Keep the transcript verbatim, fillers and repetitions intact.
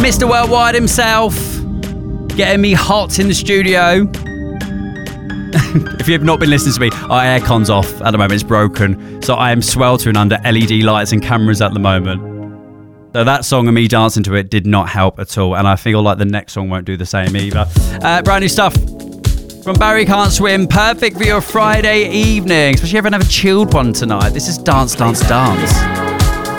Mister Worldwide himself, getting me hot in the studio. If you have not been listening to me, our aircon's off at the moment, it's broken. So I am sweltering under L E D lights and cameras at the moment. So that song and me dancing to it did not help at all. And I feel like the next song won't do the same either. Uh, brand new stuff from Barry Can't Swim. Perfect for your Friday evening, especially if you ever have a chilled one tonight. This is Dance, Dance, Dance.